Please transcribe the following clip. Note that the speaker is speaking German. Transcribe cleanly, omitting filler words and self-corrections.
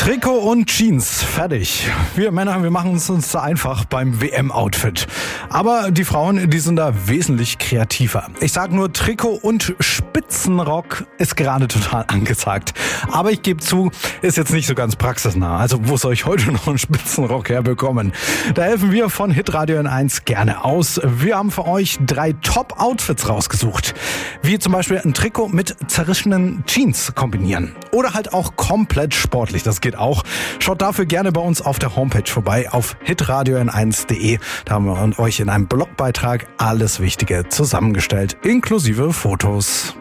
Trikot und Jeans, fertig. Wir Männer, wir machen es uns einfach beim WM-Outfit. Aber die Frauen, die sind da wesentlich kreativer. Ich sag nur, Trikot und Spitzenrock ist gerade total angesagt. Aber ich gebe zu, ist jetzt nicht so ganz praxisnah. Also wo soll ich heute noch einen Spitzenrock herbekommen? Da helfen wir von Hitradio N1 gerne aus. Wir haben für euch 3 Top-Outfits rausgesucht. Wie zum Beispiel ein Trikot mit zerrissenen Jeans kombinieren. Oder halt auch komplett sportlich, das geht auch. Schaut dafür gerne bei uns auf der Homepage vorbei, auf hitradio-n1.de. Da haben wir euch in einem Blogbeitrag alles Wichtige zusammengestellt, inklusive Fotos.